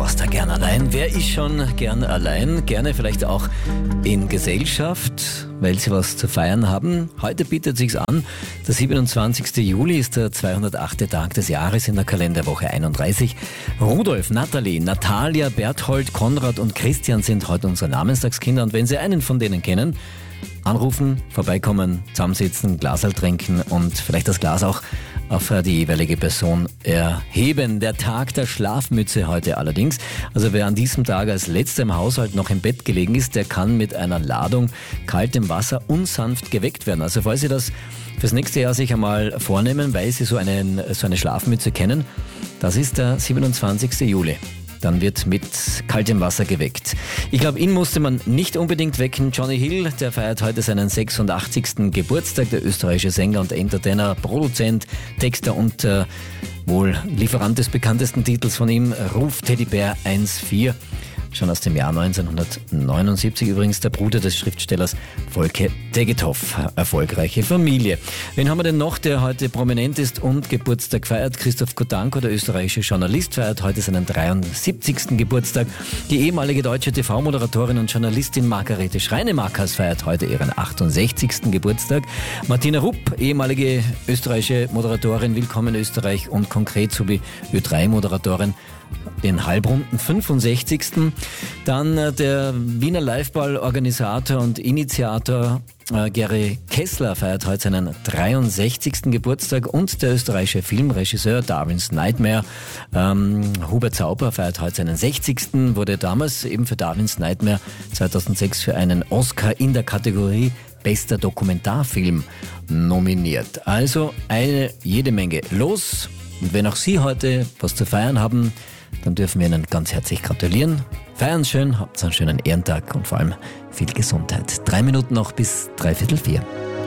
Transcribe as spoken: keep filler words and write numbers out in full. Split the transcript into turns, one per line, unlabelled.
warst du gern allein? Wer ist schon gern allein? Gerne vielleicht auch in Gesellschaft, weil sie was zu feiern haben. Heute bietet sich's an. Der siebenundzwanzigster Juli ist der zweihundertachte Tag des Jahres in der Kalenderwoche einunddreißig. Rudolf, Nathalie, Natalia, Berthold, Konrad und Christian sind heute unsere Namenstagskinder. Und wenn Sie einen von denen kennen, anrufen, vorbeikommen, zusammensitzen, Glasal trinken und vielleicht das Glas auch auf die jeweilige Person erheben. Der Tag der Schlafmütze heute allerdings. Also wer an diesem Tag als letzter im Haushalt noch im Bett gelegen ist, der kann mit einer Ladung kaltem Wasser unsanft geweckt werden. Also falls Sie das fürs nächste Jahr sich einmal vornehmen, weil Sie so, einen, so eine Schlafmütze kennen, das ist der siebenundzwanzigster Juli. Dann wird mit kaltem Wasser geweckt. Ich glaube, ihn musste man nicht unbedingt wecken. Johnny Hill, der feiert heute seinen sechsundachtzigsten Geburtstag. Der österreichische Sänger und Entertainer, Produzent, Texter und äh, wohl Lieferant des bekanntesten Titels von ihm, Ruf Teddybär eins vier. Schon aus dem Jahr neunzehnhundertneunundsiebzig übrigens, der Bruder des Schriftstellers Volker Tegethoff. Erfolgreiche Familie. Wen haben wir denn noch, der heute prominent ist und Geburtstag feiert? Christoph Kotanko, der österreichische Journalist, feiert heute seinen dreiundsiebzigsten Geburtstag. Die ehemalige deutsche T V-Moderatorin und Journalistin Margarete Schreinemakers feiert heute ihren achtundsechzigsten Geburtstag. Martina Rupp, ehemalige österreichische Moderatorin, Willkommen Österreich und konkret sowie Ö drei Moderatorin, den halbrunden fünfundsechzigsten Dann äh, der Wiener Liveball-Organisator und Initiator äh, Gary Kessler feiert heute seinen dreiundsechzigsten Geburtstag und der österreichische Filmregisseur Darwin's Nightmare ähm, Hubert Sauper feiert heute seinen sechzigsten Wurde damals eben für Darwin's Nightmare zweitausendsechs für einen Oscar in der Kategorie Bester Dokumentarfilm nominiert. Also eine jede Menge los. Und wenn auch Sie heute was zu feiern haben, dann dürfen wir Ihnen ganz herzlich gratulieren. Feiern schön, habt einen schönen Ehrentag und vor allem viel Gesundheit. Drei Minuten noch bis dreiviertel vier.